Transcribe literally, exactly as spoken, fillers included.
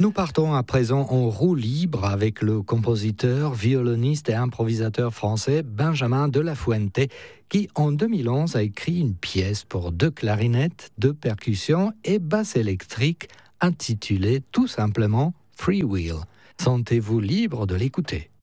Nous partons à présent en roue libre avec le compositeur, violoniste et improvisateur français Benjamin de la Fuente, qui en deux mille onze a écrit une pièce pour deux clarinettes, deux percussions et basse électrique intitulée tout simplement Free Will. Sentez-vous libre de l'écouter.